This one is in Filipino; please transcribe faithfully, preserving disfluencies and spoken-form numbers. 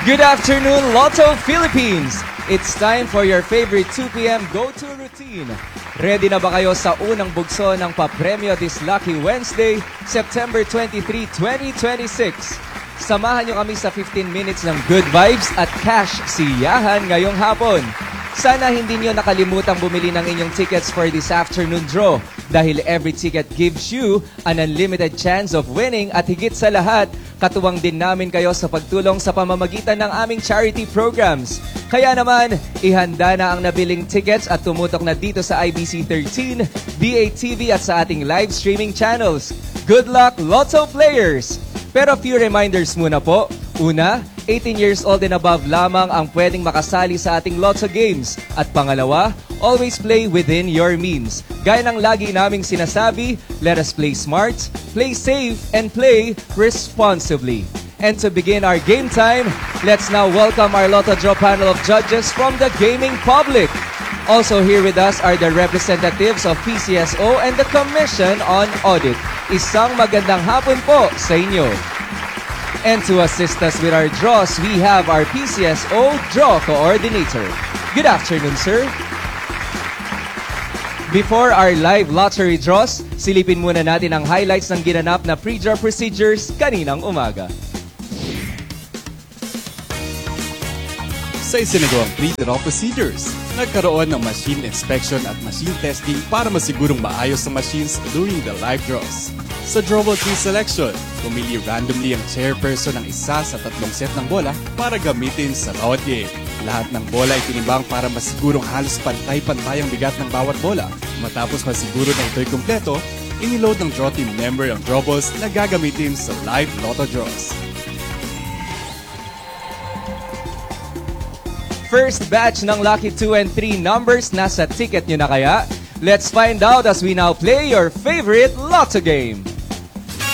Good afternoon, Lotto Philippines! It's time for your favorite two p m go-to routine. Ready na ba kayo sa unang bugso ng papremyo this lucky Wednesday, September twenty-third, twenty twenty-six? Samahan nyo kami sa fifteen minutes ng good vibes at cash siyahan ngayong hapon. Sana hindi nyo nakalimutang bumili ng inyong tickets for this afternoon draw dahil every ticket gives you an unlimited chance of winning at higit sa lahat, katuwang din namin kayo sa pagtulong sa pamamagitan ng aming charity programs. Kaya naman, ihanda na ang nabiling tickets at tumutok na dito sa I B C thirteen, D A T V at sa ating live streaming channels. Good luck, Lotto players! Pero few reminders muna po. Una, eighteen years old and above lamang ang pwedeng makasali sa ating Lotto games. At pangalawa, always play within your means. Gaya ng lagi naming sinasabi, let us play smart, play safe, and play responsibly. And to begin our game time, let's now welcome our Lotto Draw panel of judges from the gaming public. Also here with us are the representatives of P C S O and the Commission on Audit. Isang magandang hapon po sa inyo. And to assist us with our draws, we have our P C S O Draw Coordinator. Good afternoon, sir. Before our live lottery draws, silipin muna natin ang highlights ng ginanap na pre-draw procedures kaninang umaga. Sa isinagawang pre-draw procedures, nagkaroon ng machine inspection at machine testing para masigurong maayos ang machines during the live draws. Sa drawable tree selection, pumili randomly ang chairperson ng isa sa tatlong set ng bola para gamitin sa bawat game. Lahat ng bola ay tinimbang para masigurong halos pantay-pantay ang bigat ng bawat bola. Matapos masiguro na ito'y kumpleto, iniload ng draw team member ang draw balls na gagamitin sa live lotto draws. First batch ng Lucky two and three numbers, nasa ticket nyo na kaya? Let's find out as we now play your favorite Lotto game.